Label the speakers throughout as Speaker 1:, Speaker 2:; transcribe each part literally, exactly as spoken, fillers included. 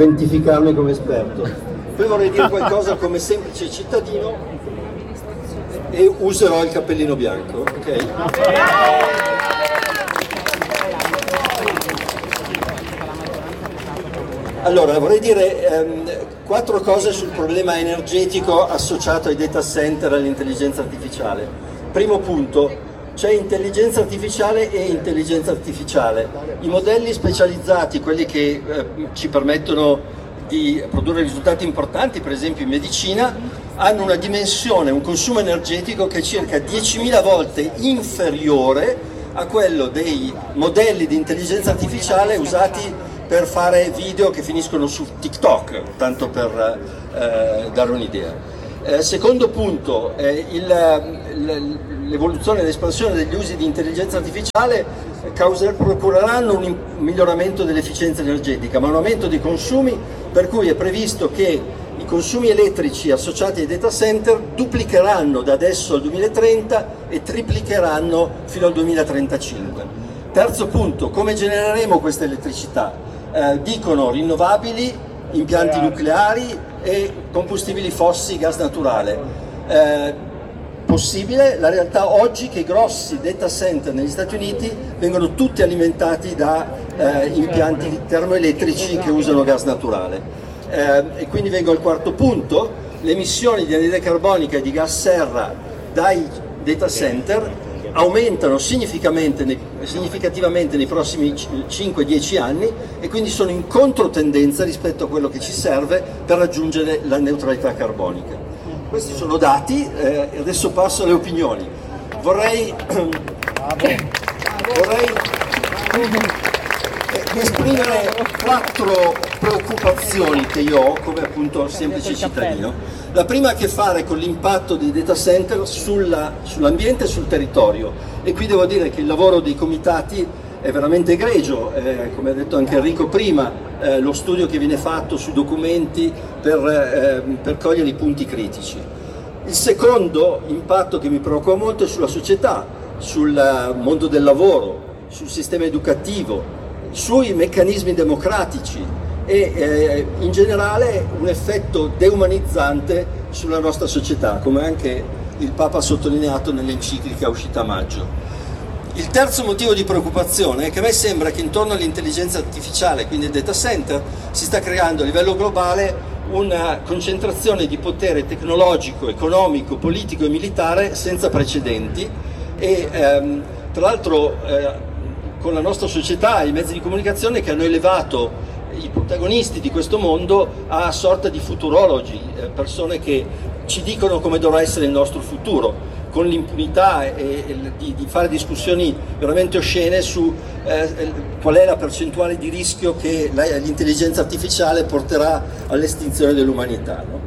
Speaker 1: identificarmi come esperto. Poi vorrei dire qualcosa come semplice cittadino e userò il cappellino bianco, ok? Allora, vorrei dire ehm, quattro cose sul problema energetico associato ai data center e all'intelligenza artificiale. Primo punto, c'è intelligenza artificiale e intelligenza artificiale. I modelli specializzati, quelli che eh, ci permettono di produrre risultati importanti, per esempio in medicina, hanno una dimensione, un consumo energetico che è circa diecimila volte inferiore a quello dei modelli di intelligenza artificiale usati per fare video che finiscono su TikTok, tanto per eh, dare un'idea. Eh, secondo punto, eh, il, l'evoluzione e l'espansione degli usi di intelligenza artificiale causer, procureranno un miglioramento dell'efficienza energetica, ma un aumento dei consumi, per cui è previsto che i consumi elettrici associati ai data center duplicheranno da adesso al duemilatrenta e triplicheranno fino al duemilatrentacinque. Terzo punto, come genereremo questa elettricità? Eh, dicono rinnovabili, impianti nucleari e combustibili fossili, gas naturale. Eh, possibile, la realtà oggi che i grossi data center negli Stati Uniti vengono tutti alimentati da eh, impianti termoelettrici che usano gas naturale. Eh, e quindi vengo al quarto punto, le emissioni di anidride carbonica e di gas serra dai data center aumentano significativamente nei, significativamente nei prossimi cinque dieci anni e quindi sono in controtendenza rispetto a quello che ci serve per raggiungere la neutralità carbonica. Questi sono dati, eh, e adesso passo alle opinioni. Vorrei, vorrei esprimere quattro preoccupazioni che io ho come appunto semplice cittadino. La prima ha a che fare con l'impatto dei data center sulla, sull'ambiente e sul territorio, e qui devo dire che il lavoro dei comitati è veramente egregio, eh, come ha detto anche Enrico prima, eh, lo studio che viene fatto sui documenti per, eh, per cogliere i punti critici. Il secondo impatto che mi preoccupa molto è sulla società, sul mondo del lavoro, sul sistema educativo, sui meccanismi democratici e eh, in generale un effetto deumanizzante sulla nostra società, come anche il Papa ha sottolineato nell'enciclica uscita a maggio. Il terzo motivo di preoccupazione è che a me sembra che intorno all'intelligenza artificiale, quindi il data center, si sta creando a livello globale una concentrazione di potere tecnologico, economico, politico e militare senza precedenti e ehm, tra l'altro eh, con la nostra società e i mezzi di comunicazione che hanno elevato i protagonisti di questo mondo a sorta di futurologi, eh, persone che ci dicono come dovrà essere il nostro futuro, con l'impunità e, e di, di fare discussioni veramente oscene su eh, qual è la percentuale di rischio che la, l'intelligenza artificiale porterà all'estinzione dell'umanità, no?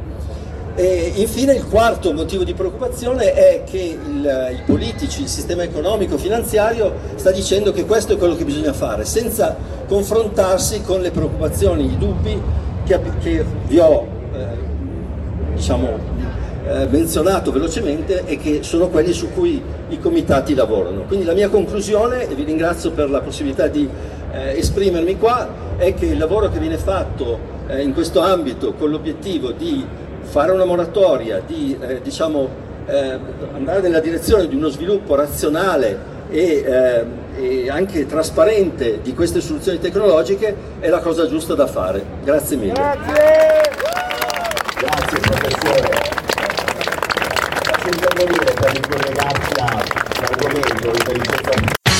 Speaker 1: E infine il quarto motivo di preoccupazione è che il, i politici, il sistema economico finanziario sta dicendo che questo è quello che bisogna fare, senza confrontarsi con le preoccupazioni, i dubbi che, che vi ho eh, diciamo, eh, menzionato velocemente e che sono quelli su cui i comitati lavorano. Quindi la mia conclusione, e vi ringrazio per la possibilità di eh, esprimermi qua, è che il lavoro che viene fatto eh, in questo ambito con l'obiettivo di fare una moratoria, di eh, diciamo, eh, andare nella direzione di uno sviluppo razionale e, eh, e anche trasparente di queste soluzioni tecnologiche è la cosa giusta da fare. Grazie mille.
Speaker 2: Grazie, Grazie professore. Faccio intervenire per il